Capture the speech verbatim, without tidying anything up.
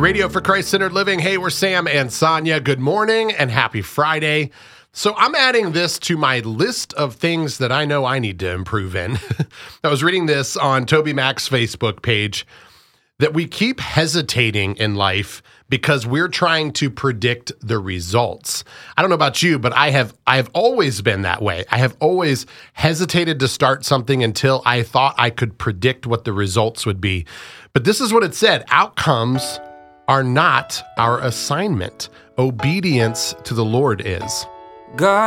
Radio for Christ-Centered Living. Hey, we're Sam and Sonia. Good morning and happy Friday. So I'm adding this to my list of things that I know I need to improve in. I was reading this on Toby Mac's Facebook page, that we keep hesitating in life because we're trying to predict the results. I don't know about you, but I have I have always been that way. I have always hesitated to start something until I thought I could predict what the results would be. But this is what it said: outcomes are not our assignment. Obedience to the Lord is. God